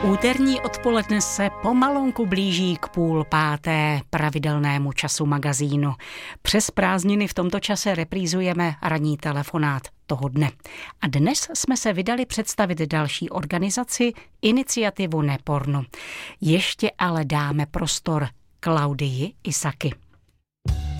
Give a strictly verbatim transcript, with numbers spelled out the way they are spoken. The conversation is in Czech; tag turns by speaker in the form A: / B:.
A: Úterní odpoledne se pomalonku blíží k půl páté pravidelnému času magazínu. Přes prázdniny v tomto čase reprízujeme ranní telefonát toho dne. A dnes jsme se vydali představit další organizaci, iniciativu Neporno. Ještě ale dáme prostor Klaudii Isaky.